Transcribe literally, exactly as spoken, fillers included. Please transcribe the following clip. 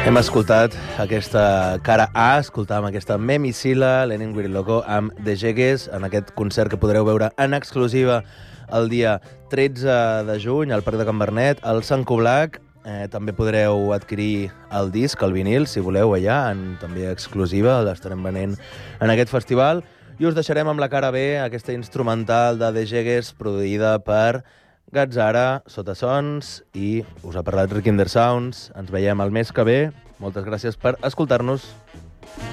Hem escoltat aquesta cara A, escoltàvem aquesta Memicila, Lenin Guiriloco amb The Jegues, en aquest concert que podreu veure en exclusiva el dia tretze de juny al Parc de Can Bernet, al Sant Coblac. Eh, també podreu adquirir el disc, el vinil, si voleu, allà, en també exclusiva, l'estarem venent en aquest festival. I us deixarem amb la cara B, aquesta instrumental de The Jegues, produïda per Gazzara, Sota Sons, i us ha parlat Rikinder Sounds. Ens veiem el mes que ve. Moltes gràcies per escoltar-nos.